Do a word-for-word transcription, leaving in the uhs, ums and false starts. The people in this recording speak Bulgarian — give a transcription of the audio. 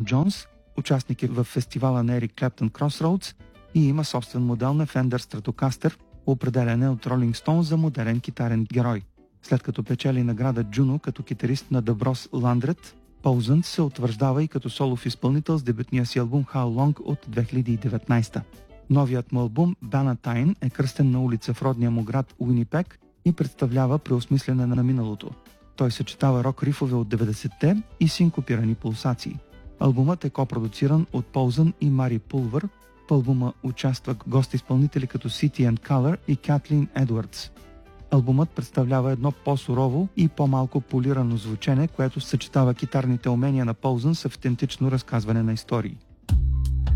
Джонс, участник е в фестивала на Ерик Клептън Crossroads и има собствен модел на Fender Stratocaster, определен от Rolling Stone за модерен китарен герой. След като печели награда Джуно като китарист на The Bros Landret, Pouzon се утвърждава и като солов изпълнител с дебютния си албум How Long от две хиляди и деветнадесета. Новият му албум Bannatyne е кръстен на улица в родния му град Уинипек и представлява преосмислене на миналото. Той съчетава рок рифове от деветдесетте и синкопирани пулсации. Албумът е копродуциран от Pouzon и Мари Пулвър. В албума участват гост-изпълнители като City and Colour и Катлин Едвардс. Албумът представлява едно по-сурово и по-малко полирано звучене, което съчетава китарните умения на Pouzon с автентично разказване на истории.